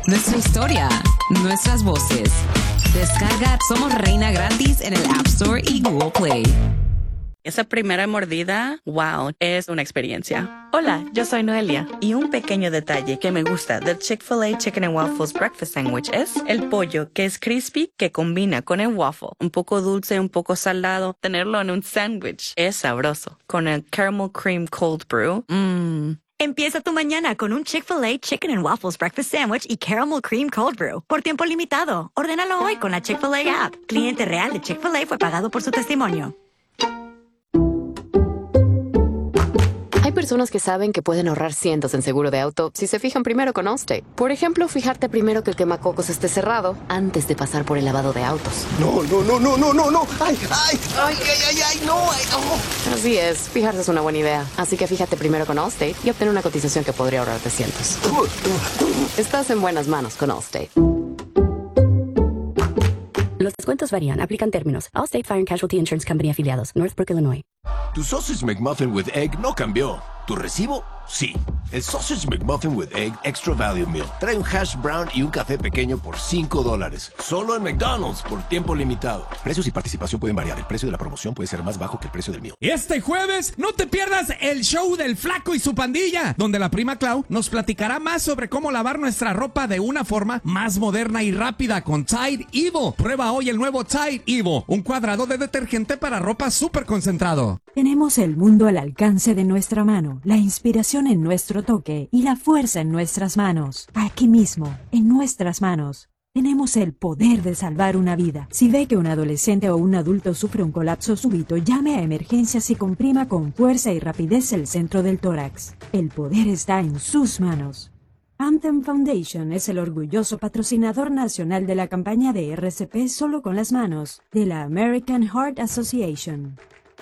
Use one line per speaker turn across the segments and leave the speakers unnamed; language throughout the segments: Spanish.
nuestra historia, nuestras voces. Descarga Somos Reina gratis en el App Store y Google Play.
Esa primera mordida, wow, es una experiencia. Hola, yo soy Noelia. Y un pequeño detalle que me gusta del Chick-fil-A Chicken and Waffles Breakfast Sandwich es el pollo, que es crispy, que combina con el waffle. Un poco dulce, un poco salado. Tenerlo en un sándwich es sabroso. Con el Caramel Cream Cold Brew,
Empieza tu mañana con un Chick-fil-A Chicken and Waffles Breakfast Sandwich y Caramel Cream Cold Brew. Por tiempo limitado. Ordénalo hoy con la Chick-fil-A app. Cliente real de Chick-fil-A fue pagado por su testimonio.
Hay personas que saben que pueden ahorrar cientos en seguro de auto si se fijan primero con Allstate. Por ejemplo, fijarte primero que el quemacocos esté cerrado antes de pasar por el lavado de autos.
No. ¡Ay! No!
Así es, fijarse es una buena idea. Así que fíjate primero con Allstate y obtén una cotización que podría ahorrarte cientos. Estás en buenas manos con Allstate.
Los descuentos varían. Aplican términos. Allstate Fire and Casualty Insurance Company afiliados. Northbrook, Illinois.
Tu Sausage McMuffin with Egg no cambió. ¿Tu recibo? Sí. El Sausage McMuffin with Egg Extra Value Meal trae un hash brown y un café pequeño por $5. Solo en McDonald's por tiempo limitado. Precios y participación pueden variar. El precio de la promoción puede ser más bajo que el precio del mío.
Y este jueves no te pierdas el show del Flaco y su pandilla, donde la prima Clau nos platicará más sobre cómo lavar nuestra ropa de una forma más moderna y rápida con Tide Evo. Prueba hoy el nuevo Tide Evo, un cuadrado de detergente para ropa súper concentrado.
Tenemos el mundo al alcance de nuestra mano, la inspiración en nuestro toque y la fuerza en nuestras manos. Aquí mismo, en nuestras manos, tenemos el poder de salvar una vida. Si ve que un adolescente o un adulto sufre un colapso súbito, llame a emergencias y comprima con fuerza y rapidez el centro del tórax. El poder está en sus manos. Anthem Foundation es el orgulloso patrocinador nacional de la campaña de RCP Solo con las Manos, de la American Heart Association.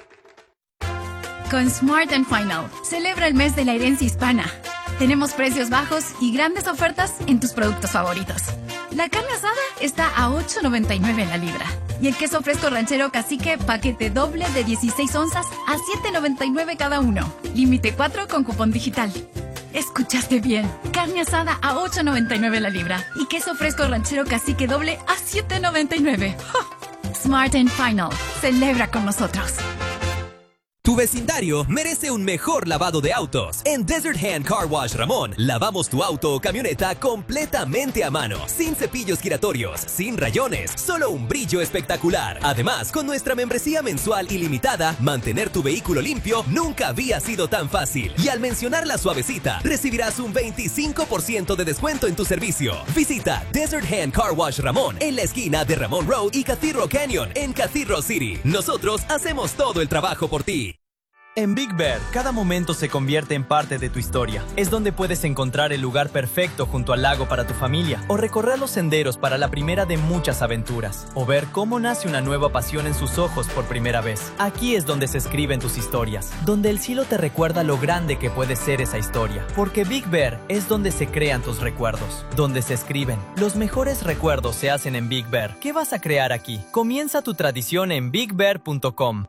Con Smart & Final, celebra el mes de la herencia hispana. Tenemos precios bajos y grandes ofertas en tus productos favoritos. La carne asada está a $8.99 la libra. Y el queso fresco ranchero cacique paquete doble de 16 onzas a $7.99 cada uno. Límite 4 con cupón digital. Escuchaste bien. Carne asada a $8.99 la libra. Y queso fresco ranchero cacique doble a $7.99. ¡Oh! Smart & Final. Celebra con nosotros.
Tu vecindario merece un mejor lavado de autos. En Desert Hand Car Wash Ramón, lavamos tu auto o camioneta completamente a mano, sin cepillos giratorios, sin rayones, solo un brillo espectacular. Además, con nuestra membresía mensual ilimitada, mantener tu vehículo limpio nunca había sido tan fácil. Y al mencionar la suavecita, recibirás un 25% de descuento en tu servicio. Visita Desert Hand Car Wash Ramón en la esquina de Ramón Road y Cathedral Canyon en Cathedral City. Nosotros hacemos todo el trabajo por ti.
En Big Bear, cada momento se convierte en parte de tu historia. Es donde puedes encontrar el lugar perfecto junto al lago para tu familia, o recorrer los senderos para la primera de muchas aventuras, o ver cómo nace una nueva pasión en sus ojos por primera vez. Aquí es donde se escriben tus historias, donde el cielo te recuerda lo grande que puede ser esa historia. Porque Big Bear es donde se crean tus recuerdos, donde se escriben. Los mejores recuerdos se hacen en Big Bear. ¿Qué vas a crear aquí? Comienza tu tradición en bigbear.com.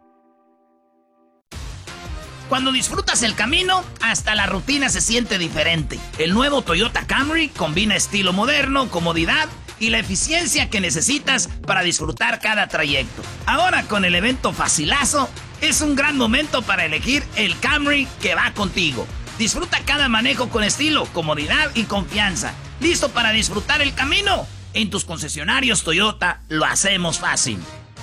Cuando disfrutas el camino, hasta la rutina se siente diferente. El nuevo Toyota Camry combina estilo moderno, comodidad y la eficiencia que necesitas para disfrutar cada trayecto. Ahora con el evento Facilazo, es un gran momento para elegir el Camry que va contigo. Disfruta cada manejo con estilo, comodidad y confianza. ¿Listo para disfrutar el camino? En tus concesionarios Toyota lo hacemos fácil.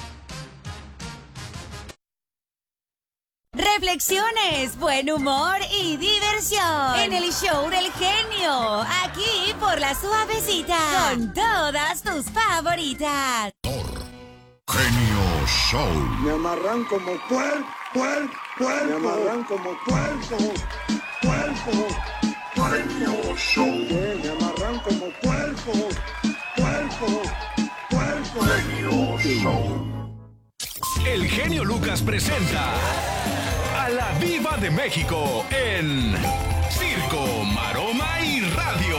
Reflexiones, buen humor y diversión en el show del genio, aquí por La Suavecita, con todas tus favoritas.
Genio Show.
Me amarran como puerco. Me amarran como puerco.
Genio Show.
Me amarran como puerco.
Genio Show.
El genio Lucas presenta a la Diva de México en Circo, Maroma y Radio.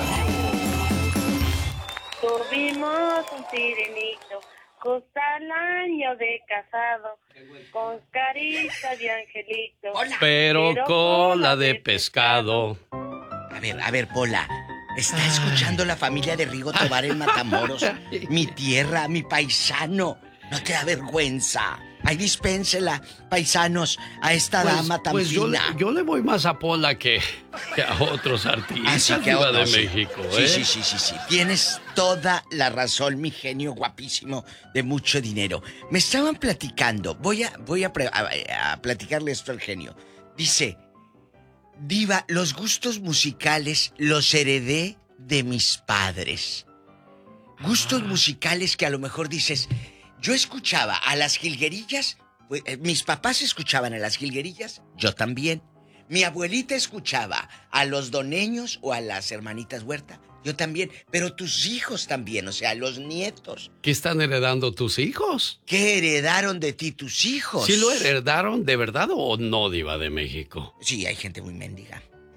Tuvimos un sirenito, justo al año de casado, con carita de angelito.
Pero cola de pescado.
A ver, Pola.
Está escuchando la familia de Rigo Tobar en Matamoros. Mi tierra, mi paisano. No te da vergüenza. Ahí dispénsela, paisanos, a esta dama tan
pues
fina.
yo le voy más a Pola que a otros artistas
Así que a otros,
de México, ¿eh?
Sí. Tienes toda la razón, mi genio guapísimo de mucho dinero. Me estaban platicando, voy a platicarle esto al genio. Dice, Diva, los gustos musicales los heredé de mis padres. Gustos musicales que a lo mejor dices... Yo escuchaba a las jilguerillas, mis papás escuchaban a las jilguerillas, yo también. Mi abuelita escuchaba a los doneños o a las hermanitas Huerta, yo también. Pero tus hijos también, o sea, los nietos.
¿Qué están heredando tus hijos?
¿Qué heredaron de ti tus hijos?
¿Sí lo heredaron de verdad o no, Diva de México?
Sí, hay gente muy mendiga.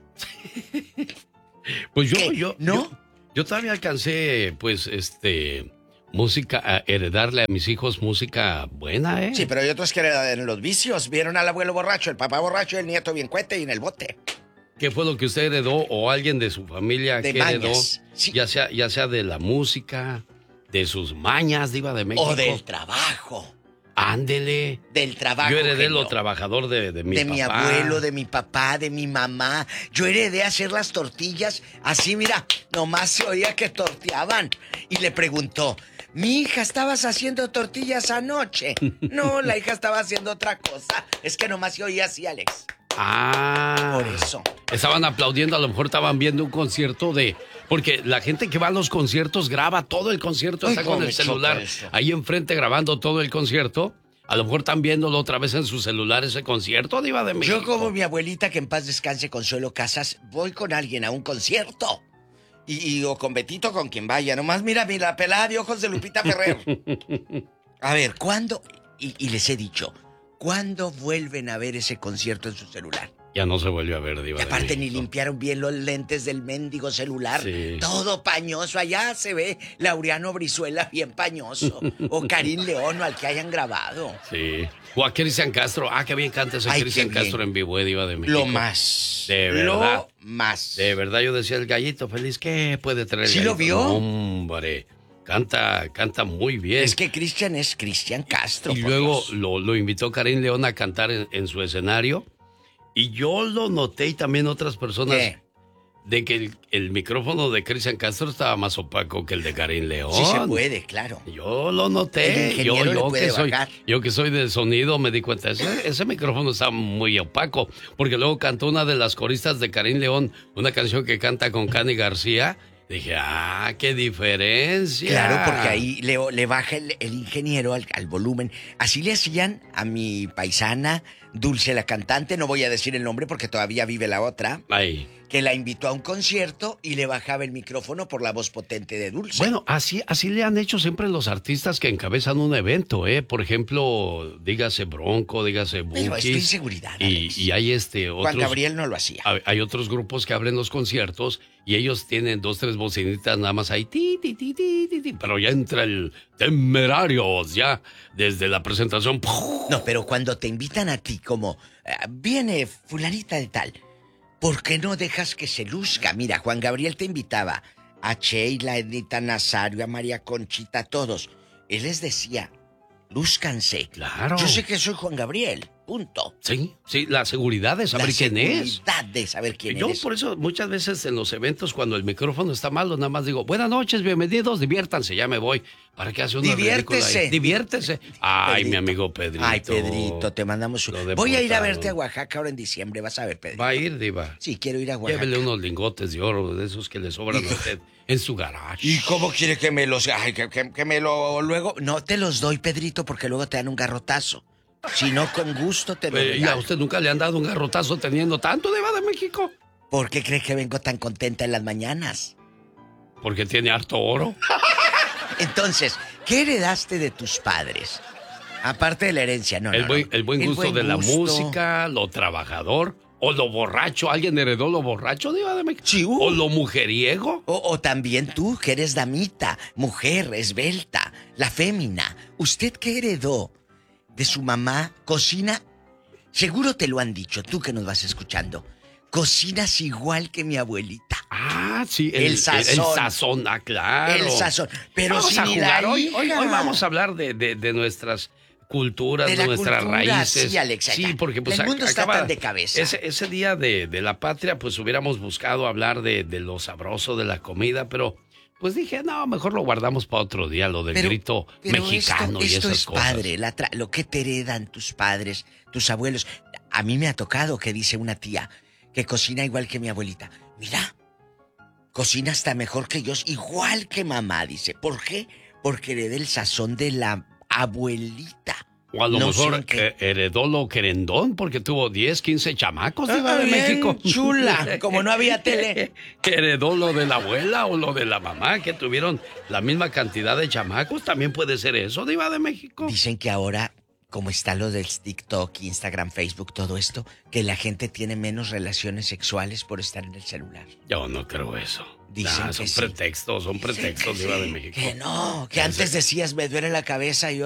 Pues yo todavía alcancé, pues, música, heredarle a mis hijos música buena, ¿eh?
Sí, pero hay otros que heredan los vicios. Vieron al abuelo borracho, el papá borracho y el nieto bien cuete y en el bote.
¿Qué fue lo que usted heredó o alguien de su familia que heredó? Sí. Ya sea de la música, de sus mañas, Diva de México.
O del trabajo.
Ándele.
Del trabajo.
Yo heredé lo trabajador de mi papá.
De mi abuelo, de mi papá, de mi mamá. Yo heredé hacer las tortillas así, mira, nomás se oía que torteaban. Y le preguntó... Mi hija, ¿estabas haciendo tortillas anoche? No, la hija estaba haciendo otra cosa. Es que nomás se oía así, Alex.
Ah.
Por eso.
Estaban aplaudiendo, a lo mejor estaban viendo un concierto de... Porque la gente que va a los conciertos graba todo el concierto, está con el celular ahí enfrente grabando todo el concierto. A lo mejor están viéndolo otra vez en su celular ese concierto, Diva de México.
Yo como mi abuelita, que en paz descanse, Consuelo Casas, voy con alguien a un concierto. O con Betito, con quien vaya. Nomás mira la pelada de ojos de Lupita Ferrer. A ver, ¿cuándo? Y les he dicho, ¿cuándo vuelven a ver ese concierto en su celular?
Ya no se vuelve a ver, Diva.
Y aparte ni limpiaron bien los lentes del mendigo celular.
Sí.
Todo pañoso. Allá se ve Laureano Brizuela bien pañoso. O Karim León, o al que hayan grabado.
Sí. O a Cristian Castro. Ah, qué bien canta ese Cristian Castro en vivo, Diva de México.
Lo más.
De verdad.
Lo más.
De verdad, yo decía, el gallito feliz, ¿qué puede traer el
¿Sí
gallito?
lo vio?
Hombre, canta muy bien.
Es que Cristian es Cristian Castro.
Y luego lo invitó Karim León a cantar en su escenario. Y yo lo noté y también otras personas.
¿Qué?
De que el micrófono de Cristian Castro estaba más opaco que el de Karim León.
Sí se puede, claro.
Yo lo noté.
El ingeniero le puede bajar.
Yo que soy de sonido me di cuenta. Ese micrófono está muy opaco. Porque luego cantó una de las coristas de Karim León, una canción que canta con Cani García. Dije, qué diferencia.
Claro, porque ahí le baja el ingeniero al volumen. Así le hacían a mi paisana Dulce, la cantante, no voy a decir el nombre porque todavía vive la otra.
Ay.
Que la invitó a un concierto y le bajaba el micrófono por la voz potente de Dulce.
Bueno, así le han hecho siempre los artistas que encabezan un evento, ¿eh? Por ejemplo, dígase Bronco, dígase Bukis.
Pero esto es inseguridad, Alex.
Y hay otros...
Juan Gabriel no lo hacía.
Hay otros grupos que abren los conciertos y ellos tienen 2, 3 bocinitas nada más ahí, ti, pero ya entra el Temerarios, ya, desde la presentación.
No, pero cuando te invitan a ti como, viene fulanita de tal, ¿por qué no dejas que se luzca? Mira, Juan Gabriel te invitaba a Sheila, a Edita Nazario, a María Conchita, a todos. Él les decía, lúzcanse.
Claro.
Yo sé que soy Juan Gabriel, punto.
Sí, la seguridad de saber quién es.
La seguridad de saber quién
Yo
eres.
por eso muchas veces en los eventos cuando el micrófono está malo, nada más digo, buenas noches, bienvenidos, diviértanse, ya me voy. ¿Para qué hace una ridícula ahí? Diviértese. Ay,
Pedrito.
Mi amigo Pedrito.
Ay, Pedrito, te mandamos un... Voy a ir a verte a Oaxaca ahora en diciembre, vas a ver, Pedrito.
¿Va a ir, Diva?
Sí, quiero ir a Oaxaca.
Llévele unos lingotes de oro, de esos que le sobran a usted en su garage.
¿Y cómo quiere que me los... Ay, que me lo... Luego... No te los doy, Pedrito, porque luego te dan un garrotazo. Si no, con gusto te lo doy.
¿Y a usted nunca le han dado un garrotazo teniendo tanto, Diva de México?
¿Por qué cree que vengo tan contenta en las mañanas?
Porque tiene harto oro.
Entonces, ¿qué heredaste de tus padres? Aparte de la herencia, no.
El buen gusto de la música, lo trabajador, o lo borracho. ¿Alguien heredó lo borracho, Diva de México?
Sí,
¿O lo mujeriego?
O también tú, que eres damita, mujer, esbelta, la fémina. ¿Usted qué heredó de su mamá? Cocina, seguro te lo han dicho, tú que nos vas escuchando. cocinas igual que mi abuelita.
Ah, sí,
el sazón.
El sazón, claro.
El sazón. Pero
vamos
sin
a jugar
la
hoy.
hija.
Hoy vamos a hablar de nuestras culturas, de nuestras raíces.
Sí, Alexa.
Sí, porque pues
el mundo está tan de cabeza.
Ese día de la patria, pues hubiéramos buscado hablar de lo sabroso de la comida, pero pues dije, no, mejor lo guardamos para otro día, lo del grito mexicano y
esto
esas
es
cosas.
Padre, lo que te heredan tus padres, tus abuelos. A mí me ha tocado que dice una tía que cocina igual que mi abuelita. Mira, cocina hasta mejor que yo, igual que mamá, dice. ¿Por qué? Porque heredé el sazón de la abuelita.
O a lo mejor heredó lo querendón porque tuvo 10, 15 chamacos de México.
Chula, como no había tele.
Heredó lo de la abuela o lo de la mamá que tuvieron la misma cantidad de chamacos. También puede ser eso, Diva de México.
Dicen que ahora, como está lo del TikTok, Instagram, Facebook, todo esto, que la gente tiene menos relaciones sexuales por estar en el celular.
Yo no creo eso.
Dicen
son
que
pretextos, Diva de México.
Que no, que antes decías me duele la cabeza y